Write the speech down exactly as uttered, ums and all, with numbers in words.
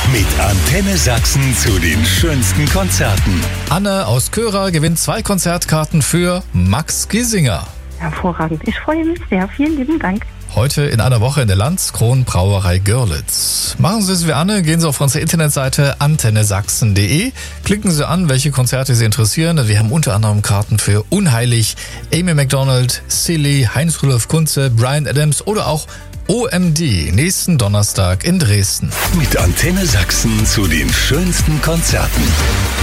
Mit Antenne Sachsen zu den schönsten Konzerten. Anne aus Köra gewinnt zwei Konzertkarten für Max Giesinger. Hervorragend. Ich freue mich sehr. Vielen lieben Dank. Heute in einer Woche in der Landskron Brauerei Görlitz. Machen Sie es wie Anne, gehen Sie auf unsere Internetseite antenne sachsen punkt de, klicken Sie an, welche Konzerte Sie interessieren. Wir haben unter anderem Karten für Unheilig, Amy Macdonald, Silly, Heinz-Rudolf Kunze, Bryan Adams oder auch O M D nächsten Donnerstag in Dresden. Mit Antenne Sachsen zu den schönsten Konzerten.